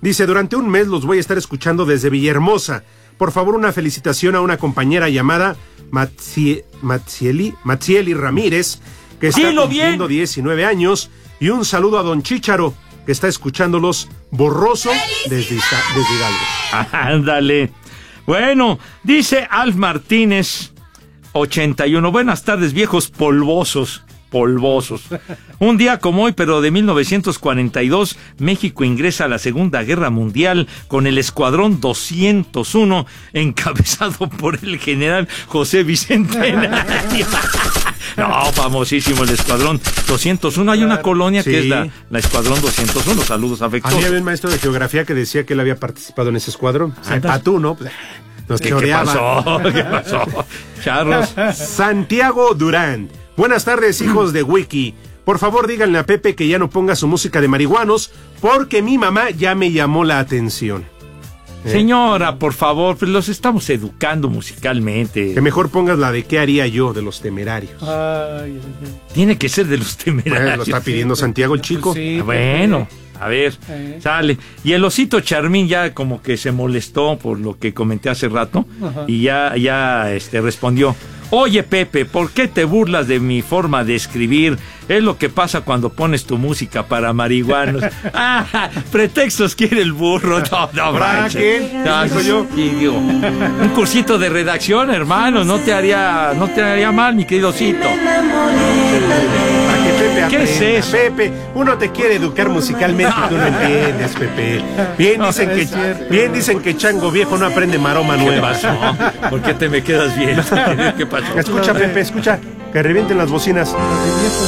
Dice, durante un mes los voy a estar escuchando desde Villahermosa. Por favor, una felicitación a una compañera llamada Matzieli Ramírez, que está cumpliendo 19 años. Y un saludo a don Chícharo, que está escuchándolos borroso desde Hidalgo. Ándale. Bueno, dice Alf Martínez, 81. Buenas tardes, viejos polvosos. Un día como hoy, pero de 1942, México ingresa a la Segunda Guerra Mundial con el Escuadrón 201, encabezado por el general José Bicentenario. No, famosísimo el Escuadrón 201. Hay una colonia que es la Escuadrón 201. Saludos afectuosos. Había un maestro de geografía que decía que él había participado en ese escuadrón. Sepa tú, ¿no? Nos choreaba. ¿Qué pasó? Charros. Santiago Durán. Buenas tardes, hijos de Wiki. Por favor, díganle a Pepe que ya no ponga su música de marihuanos, porque mi mamá ya me llamó la atención. Señora, por favor, pues los estamos educando musicalmente. Que mejor pongas la de ¿Qué haría yo? De Los Temerarios. Tiene que ser de Los Temerarios. Lo está pidiendo Santiago el chico. Sí, bueno, a ver, sale. Y el osito Charmín ya como que se molestó por lo que comenté hace rato. Ajá. Y ya respondió. Oye, Pepe, ¿por qué te burlas de mi forma de escribir? Es lo que pasa cuando pones tu música para marihuanos. Pretextos quiere el burro. No, un cursito de redacción, hermano, no te haría mal, mi querido osito. ¿Qué es eso? Pepe, uno te quiere educar musicalmente y tú no entiendes, Pepe. Bien dicen que chango viejo no aprende maroma nueva. ¿Qué pasó? ¿Por qué te me quedas bien? ¿Qué pasó? Escucha, Pepe, escucha, que revienten las bocinas.